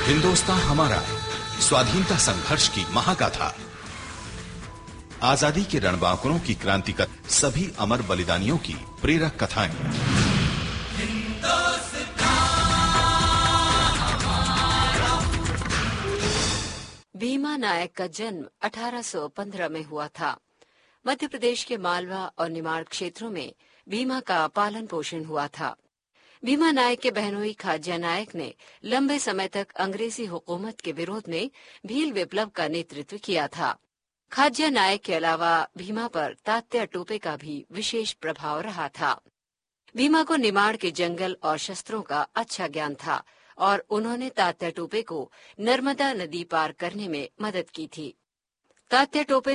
हिंदुस्तान हमारा, स्वाधीनता संघर्ष की महागाथा, आजादी के रणबांकुरों की क्रांति का, सभी अमर बलिदानियों की प्रेरक कथाएं। भीमा नायक का जन्म 1815 में हुआ था। मध्य प्रदेश के मालवा और निमाड़ क्षेत्रों में भीमा का पालन पोषण हुआ था। भीमा नायक के बहनोई खाज्या नायक ने लंबे समय तक अंग्रेजी हुकूमत के विरोध में भील विप्लव का नेतृत्व किया था। खाज्या नायक के अलावा भीमा पर तात्या टोपे का भी विशेष प्रभाव रहा था। भीमा को निमाड़ के जंगल और शस्त्रों का अच्छा ज्ञान था और उन्होंने तात्या टोपे को नर्मदा नदी पार करने में मदद की थी। तात्या टोपे